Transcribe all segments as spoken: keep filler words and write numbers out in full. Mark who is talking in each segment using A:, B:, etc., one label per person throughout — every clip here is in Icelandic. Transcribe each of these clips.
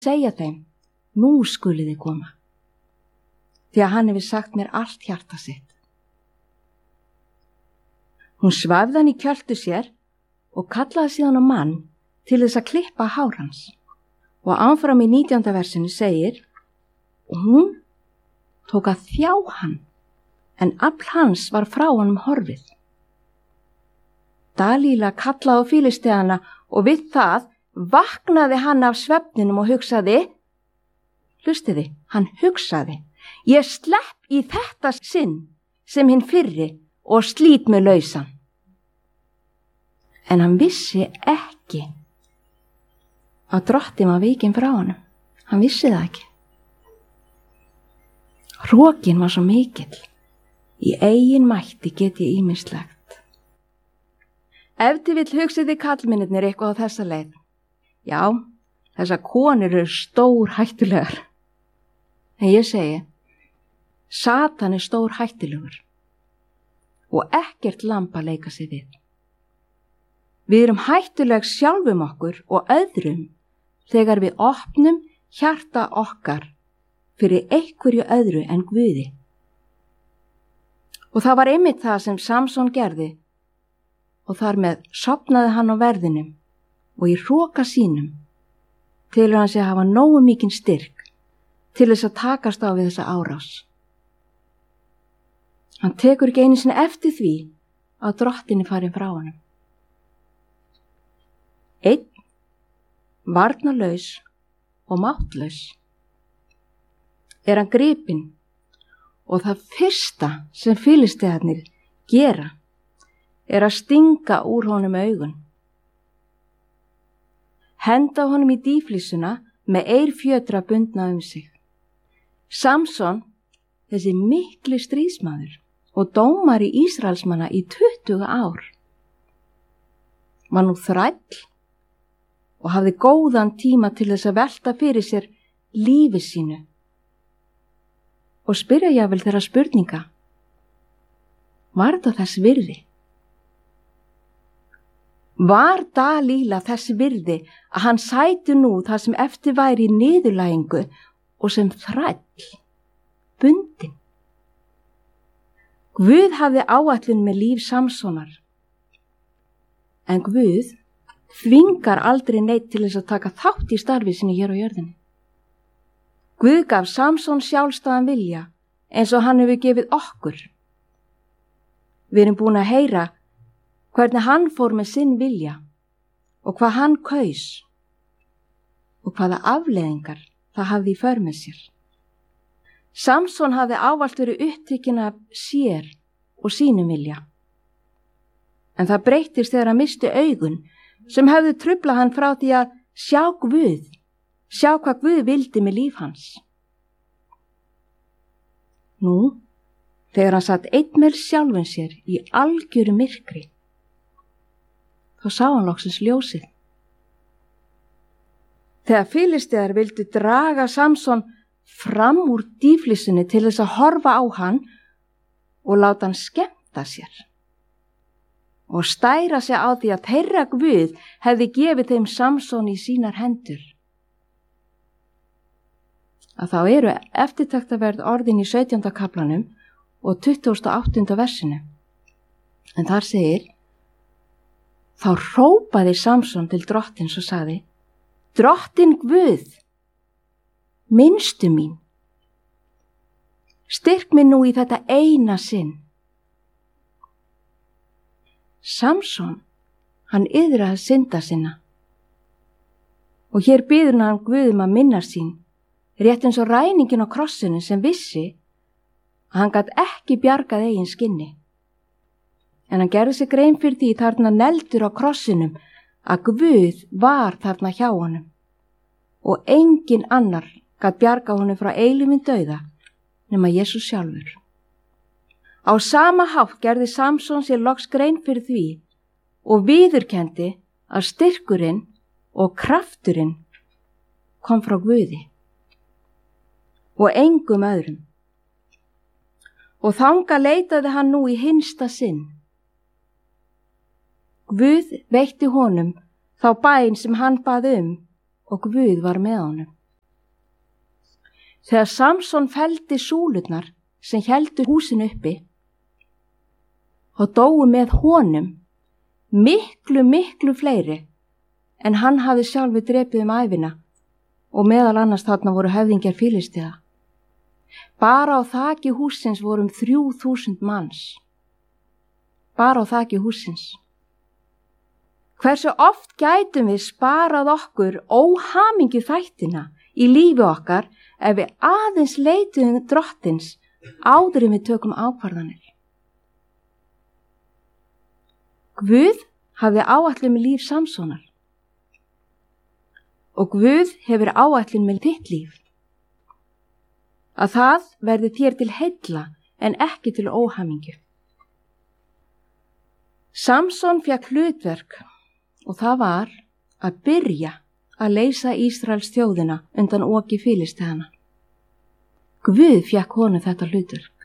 A: segja þeim, nú skuluð þið koma, því að hann hefur sagt mér allt hjarta sitt. Hún svafði hann í kjöltu sér og kallaði síðan á mann til þess að klippa hár hans. Og áfram í nítjánda versinu segir, og hún tók að þjá hann, en afl hans var frá honum horfið. Dalíla kallaði á Filisteana og við það vaknaði hann af svefninum og hugsaði, hlustiði, hann hugsaði, ég slepp í þetta sinn sem hinn fyrri og slít mig lausan. En hann vissi ekki að Drottinn var vikinn frá honum. Hann vissi það ekki. Hrokinn var svo mikill. Í eigin mætti get ég ýmislegt. Ef til vill hugsið þið kallmennirnir eitthvað á þessa leið. Já, þessar konur eru stór hættulegar. En ég segi, Satan er stór hættulegur og ekkert lamb að leika sig við. Við erum hættuleg sjálfum okkur og öðrum þegar við opnum hjarta okkar fyrir einhverju öðru en Guði. Og það var einmitt það sem Samson gerði og þar með sofnaði hann á verðinum og í hroka sínum til hann sé að hafa nógu mikinn styrk til þess að takast á við þessa árás. Hann tekur ekki einu sinni eftir því að Drottinn er farin frá honum. Einn, varnarlaus og máttlaus, er hann gripinn og það fyrsta sem Filistearnir gera er að stinga úr honum augun. Henda honum í dýflissuna með eirfjötra bundna um sig. Samson, þessi mikli stríðsmaður og dómari Ísraelsmanna í tuttugu ár, var nú þræll og hafði góðan tíma til þess að velta fyrir sér lífi sínu og spyrja jafnvel þeirra spurninga. Var þetta þess virði? Var Dalíla þess virði að hann sæti nú það sem eftir væri í niðurlægingu og sem þræll, bundinn? Guð hafði áætlun með líf Samsonar, en Guð þvingar aldrei neitt til þess að taka þátt í starfi sinni hér á jörðinni. Guð gaf Samson sjálfstæðan vilja eins og hann hefur gefið okkur. Við erum búin að heyra hvernig hann fór með sinn vilja og hvað hann kaus og hvaða afleiðingar það hafði í för með sér. Samson hafði ávallt verið upptekinn af sér og sínum vilja. En það breyttist þegar hann misti augun sem hefði truflað hann frá því að sjá Guð, sjá hvað Guð vildi með líf hans. Nú, þegar hann satt einn með sjálfum sér í algjöru myrkri, þá sá hann loksins ljósið. Þegar Filistear vildu draga Samson fram úr dýflissunni til þess að horfa á hann og láta hann skemmta sér og stæra sig á því að þeirra Guð hefði gefið þeim Samson í sínar hendur. Að þá eru eftirtektarverð orðin í sautjánda kaflanum og tuttugasta og áttunda versinu. En þar segir, þá hrópaði Samson til Drottins og sagði, Drottinn Guð, minnstu mín, styrk mig nú í þetta eina sinn. Samson, hann yðraði synda sinna og hér biður hann Guð um að minna sín, rétt eins og ræningin á krossinu sem vissi að hann gat ekki bjargað eigin skinni. En hann gerði sig grein fyrir því þarna neldur á krossinum að Guð var þarna hjá honum og engin annar gat bjarga honum frá eilífum dauða nema Jesús sjálfur. Á sama hátt gerði Samson sér loks grein fyrir því og viðurkenndi að styrkurinn og krafturinn kom frá Guði og engum öðrum. Og þangað leitaði hann nú í hinsta sinn. Guð veitti honum þá bæn sem hann bað um og Guð var með honum. Þegar Samson felldi súlurnar sem héldu húsinu uppi, þá dóu með honum miklu, miklu fleiri en hann hafði sjálfur drepið um ævina og meðal annars þarna voru höfðingjar Filistiða. Bara á þaki hússins voru um þrjú þúsund manns. Bara á þaki hússins. Hversu oft gætum við sparað okkur óhamingju þættina í lífi okkar ef við aðeins leituðum drottins áður en við tökum ákvarðanir. Guð hafði áætlun með líf Samsonar og Guð hefur áætlun með þitt líf. Að það verði þér til heilla en ekki til óhamingju. Samson fékk hlutverk og það var að byrja að leysa Ísraels þjóðina undan oki Filistiðana. Guð fékk honum þetta hlutverk.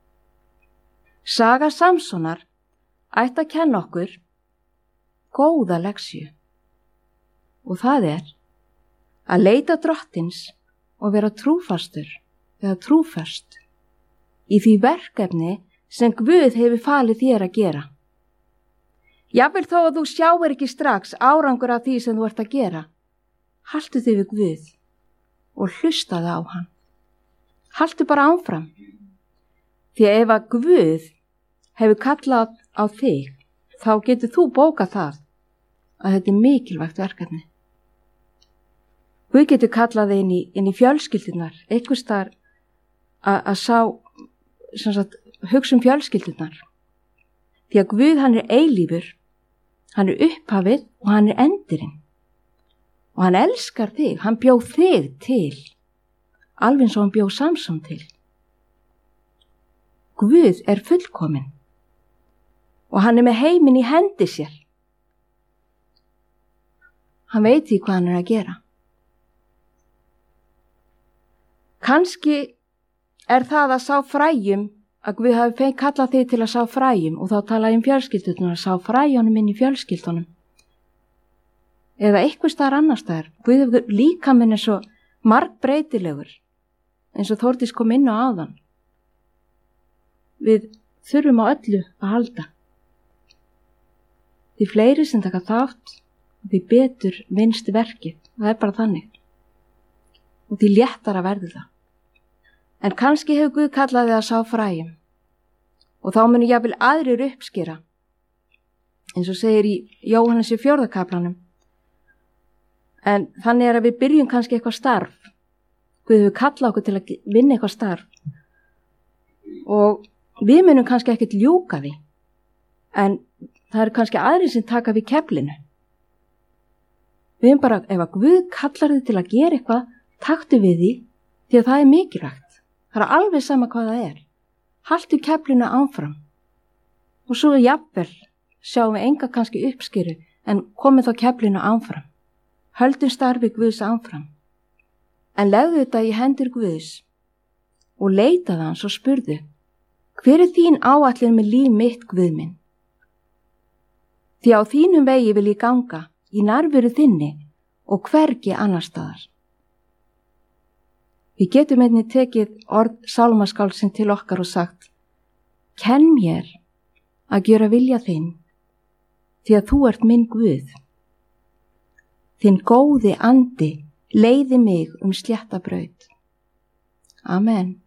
A: Saga Samsonar ætti að kenna okkur góða leksju og það er að leita drottins og vera trúfastur eða trúfast í því verkefni sem Guð hefur falið þér að gera. Jafnvel þó að þú sjáir ekki strax árangur af því sem þú ert að gera, haltu þig við Guð og hlustaðu á hann. Haltu bara áfram. Því að ef að Guð hefur kallað á þig, þá getur þú bókað það að þetta er mikilvægt verkefni. Guð getur kallað þig inn í, inn í fjölskyldunar, einhvers staðar að, að sá, sem sagt, hugsa um fjölskyldunar. Því að Guð hann er eilífur, hann er upphafið og hann er endurinn. Og hann elskar þig, hann bjó þig til, alveg eins og hann bjó Samson til. Guð er fullkominn og hann er með heiminn í hendi sér. Hann veit því hvað hann er að gera. Kannski er það að sá fræjum að Guð hafi fengið kallað þig til að sá fræjum og þá talaði um fjölskyldunum að sá fræjunum inn í fjölskyldunum. Eða eitthvað staðar annar staðar. Guð hefur líkaminn er svo margbreytilegur eins og Þórdís kom inn á áðan. Við þurfum á öllu að halda. Því fleiri sem taka þátt, því betur vinst verkið. Það er bara þannig. Og því léttara verður það. En kannski hefur Guð kallað þig að sá fræjum og þá munu jafnvel aðrir uppskera eins og segir í Jóhannesi fjórða kaflanum. En þannig er að við byrjum kannski eitthvað starf. Guð hefur kallað okkur til að vinna eitthvað starf og við munum kannski ekkert ljúka því en það eru kannski aðrir sem taka við keflinu. Við erum bara, ef að Guð kallar þig til að gera eitthvað, taktu við því því að það er mikilvægt. Það er alveg sama hvað það er. Haltu keflinu áfram. Og svo jafnvel sjáum við enga kannski uppskeru en komið þá keflinu áfram. Höldum starfi Guðs áfram. En legðu þetta í hendur Guðs og leitaðu hans og spurðu: hver er þín áætlun með líf mitt, Guð minn? Því á þínum vegi vil ég ganga í nærveru þinni og hvergi annar staðar. Við getum einnig tekið orð sálmaskáldsins til okkar og sagt: kenn mér að gjöra vilja þinn, því að þú ert minn Guð. Þinn góði andi leiði mig um slétta braut. Amen.